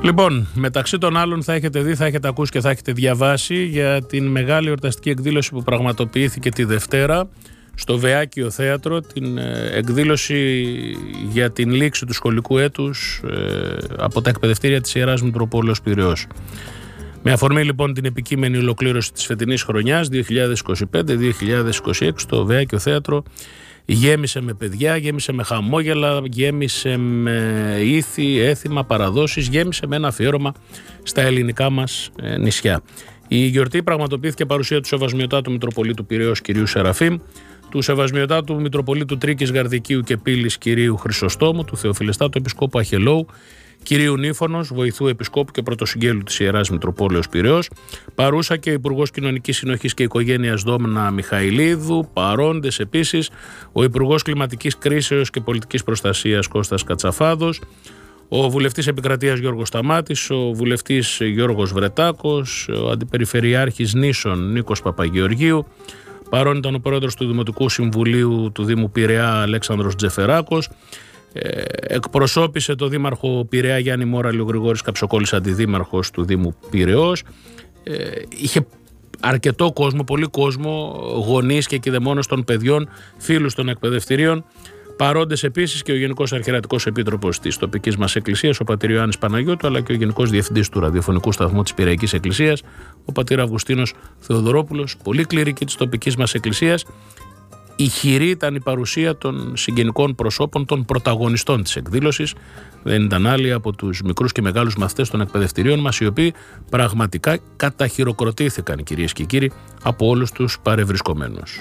Λοιπόν, μεταξύ των άλλων θα έχετε δει, θα έχετε ακούσει και θα έχετε διαβάσει για την μεγάλη εορταστική εκδήλωση που πραγματοποιήθηκε τη Δευτέρα στο Βεάκιο Θέατρο, την εκδήλωση για την λήξη του σχολικού έτους από τα εκπαιδευτήρια της Ιεράς Μητροπόλεως Πειραιώς. Με αφορμή λοιπόν την επικείμενη ολοκλήρωση της φετινής χρονιάς 2025-2026, το Βεάκιο Θέατρο γέμισε με παιδιά, γέμισε με χαμόγελα, γέμισε με ήθη, έθιμα, παραδόσεις, γέμισε με ένα αφιέρωμα στα ελληνικά μας νησιά. Η γιορτή πραγματοποιήθηκε παρουσία του Σεβασμιωτάτου Μητροπολίτου Πειραιώς κυρίου Σεραφείμ, του Σεβασμιωτάτου Μητροπολίτου Τρίκης, Γαρδικίου και Πύλης κυρίου Χρυσοστόμου, του Θεοφιλεστάτου Επισκόπου Αχελώου, κυρίου Νύφωνος, βοηθού Επισκόπου και πρωτοσυγγέλου της Ιεράς Μητροπόλεως Πειραιώς, παρούσα και ο Υπουργός Κοινωνικής Συνοχής και Οικογένειας Δόμνα Μιχαηλίδου, παρόντες επίσης ο Υπουργός Κλιματικής Κρίσεως και Πολιτικής Προστασίας Κώστας Κατσαφάδος, ο Βουλευτής Επικρατείας Γιώργος Σταμάτης, ο Βουλευτής Γιώργος Βρετάκος, ο Αντιπεριφερειάρχης Νήσων Νίκος Παπαγεωργίου, παρόν ήταν ο Πρόεδρος του Δημοτικού Συμβουλίου του Δήμου Πειραιά Αλέξανδρος Τζεφεράκος, εκπροσώπησε το Δήμαρχο Πειραιά Γιάννη Μόραλη ο Γρηγόρης Καψοκόλλης, αντιδήμαρχος του Δήμου Πειραιώς. Είχε αρκετό κόσμο, πολύ κόσμο, γονείς και κηδεμόνες των παιδιών, φίλους των εκπαιδευτηρίων. Παρόντες επίσης και ο Γενικός Αρχιερατικός Επίτροπος της τοπικής μας εκκλησίας, ο πατήρ Ιωάννης Παναγιώτου, αλλά και ο Γενικός Διευθυντής του Ραδιοφωνικού Σταθμού της Πειραϊκής Εκκλησίας, ο πατήρ Αυγουστίνος Θεοδωρόπουλος, πολύ κληρικοί της τοπικής μας εκκλησίας. Ηχηρή ήταν η παρουσία των συγγενικών προσώπων, των πρωταγωνιστών της εκδήλωσης. Δεν ήταν άλλοι από τους μικρούς και μεγάλους μαθητές των εκπαιδευτηρίων μας, οι οποίοι πραγματικά καταχειροκροτήθηκαν, κυρίες και κύριοι, από όλους τους παρευρισκομένους.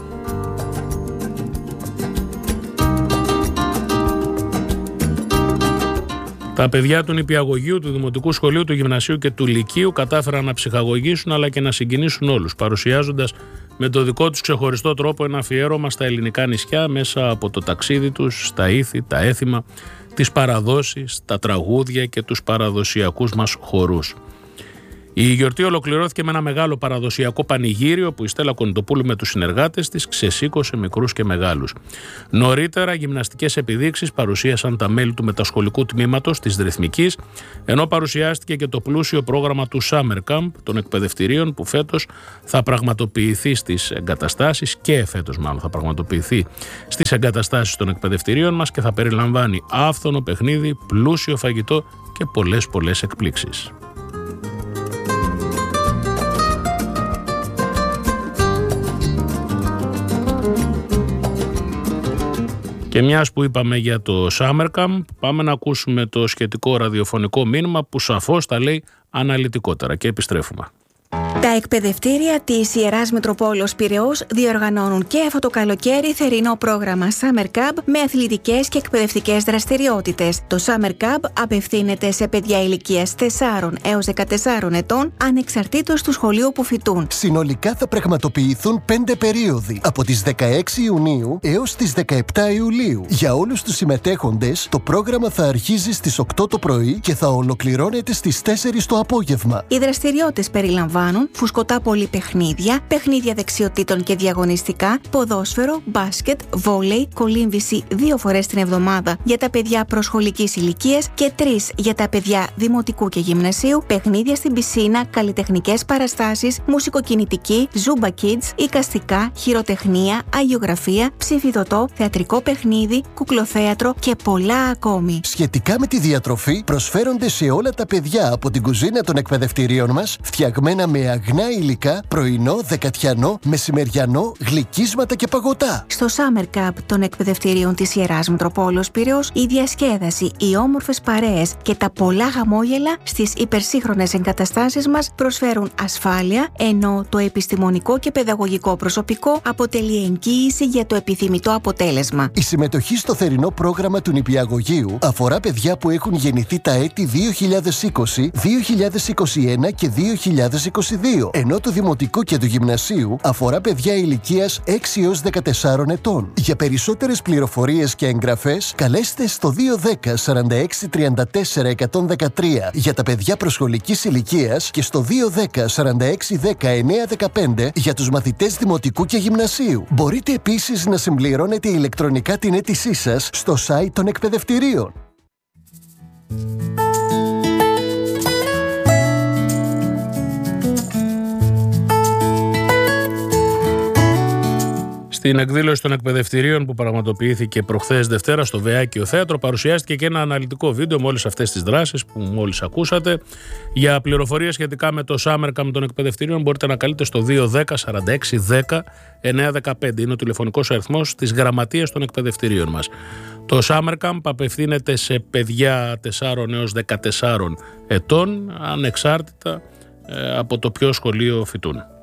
Τα παιδιά του νηπιαγωγείου, του Δημοτικού Σχολείου, του Γυμνασίου και του Λυκείου κατάφεραν να ψυχαγωγήσουν αλλά και να συγκινήσουν όλους, παρουσιάζοντας με το δικό τους ξεχωριστό τρόπο ένα αφιέρωμα στα ελληνικά νησιά μέσα από το ταξίδι τους, στα ήθη, τα έθιμα, τις παραδόσεις, τα τραγούδια και τους παραδοσιακούς μας χορούς. Η γιορτή ολοκληρώθηκε με ένα μεγάλο παραδοσιακό πανηγύριο που η Στέλλα Κονιτοπούλου με τους συνεργάτες της ξεσήκωσε μικρούς και μεγάλους. Νωρίτερα, γυμναστικές επιδείξεις παρουσίασαν τα μέλη του μετασχολικού τμήματος της Ρυθμικής, ενώ παρουσιάστηκε και το πλούσιο πρόγραμμα του Summer Camp των εκπαιδευτηρίων που φέτος θα πραγματοποιηθεί στις εγκαταστάσεις και φέτος μάλλον θα πραγματοποιηθεί στις εγκαταστάσεις των εκπαιδευτηρίων μας και θα περιλαμβάνει άφθονο παιχνίδι, πλούσιο φαγητό και πολλές εκπλήξεις. Και μιας που είπαμε για το Summer Camp, πάμε να ακούσουμε το σχετικό ραδιοφωνικό μήνυμα που σαφώς τα λέει αναλυτικότερα και επιστρέφουμε. Τα εκπαιδευτήρια της Ιεράς Μητροπόλεως Πειραιώς διοργανώνουν και αυτό το καλοκαίρι θερινό πρόγραμμα Summer Camp με αθλητικές και εκπαιδευτικές δραστηριότητες. Το Summer Camp απευθύνεται σε παιδιά ηλικίας 4 έως 14 ετών, ανεξαρτήτως του σχολείου που φοιτούν. Συνολικά θα πραγματοποιηθούν 5 περίοδοι, από τις 16 Ιουνίου έως τις 17 Ιουλίου. Για όλους τους συμμετέχοντες, το πρόγραμμα θα αρχίζει στις 8 το πρωί και θα ολοκληρώνεται στις 4 το απόγευμα. Οι δραστηριότητες περιλαμβάνουν φουσκωτά πολυπαιχνίδια, παιχνίδια δεξιοτήτων και διαγωνιστικά, ποδόσφαιρο, μπάσκετ, βόλεϊ, κολύμβηση 2 φορές την εβδομάδα για τα παιδιά προσχολικής ηλικίας και 3 για τα παιδιά δημοτικού και γυμνασίου, παιχνίδια στην πισίνα, καλλιτεχνικές παραστάσεις, μουσικοκινητική, Zumba Kids, εικαστικά, χειροτεχνία, αγιογραφία, ψηφιδωτό, θεατρικό παιχνίδι, κουκλοθέατρο και πολλά ακόμη. Σχετικά με τη διατροφή, προσφέρονται σε όλα τα παιδιά από την κουζίνα των εκπαιδευτηρίων μας, φτιαγμένα με αγνά υλικά, πρωινό, δεκατιανό, μεσημεριανό, γλυκίσματα και παγωτά. Στο Summer Camp των εκπαιδευτηρίων της Ιεράς Μητροπόλεως Πειραιώς, η διασκέδαση, οι όμορφες παρέες και τα πολλά χαμόγελα στις υπερσύγχρονες εγκαταστάσεις μας προσφέρουν ασφάλεια, ενώ το επιστημονικό και παιδαγωγικό προσωπικό αποτελεί εγγύηση για το επιθυμητό αποτέλεσμα. Η συμμετοχή στο θερινό πρόγραμμα του νηπιαγωγείου αφορά παιδιά που έχουν γεννηθεί τα έτη 2020, 2021 και 2022, ενώ το δημοτικό και του γυμνασίου αφορά παιδιά ηλικίας 6 έως 14 ετών. Για περισσότερες πληροφορίες και εγγραφές, καλέστε στο 210 46 34 113 για τα παιδιά προσχολικής ηλικίας και στο 210 46 19 15 για τους μαθητές δημοτικού και γυμνασίου. Μπορείτε επίσης να συμπληρώνετε ηλεκτρονικά την αίτησή σας στο site των εκπαιδευτηρίων. Στην εκδήλωση των εκπαιδευτηρίων που πραγματοποιήθηκε προχθές Δευτέρα στο Βεάκιο Θέατρο, παρουσιάστηκε και ένα αναλυτικό βίντεο με όλες αυτές τις δράσεις που μόλις ακούσατε. Για πληροφορίες σχετικά με το Summer Camp των εκπαιδευτηρίων μπορείτε να καλείτε στο 210 46 10 915. Είναι ο τηλεφωνικός αριθμός της γραμματείας των εκπαιδευτηρίων μας. Το Summer Camp απευθύνεται σε παιδιά 4 έως 14 ετών, ανεξάρτητα από το ποιο σχολείο φοιτούν.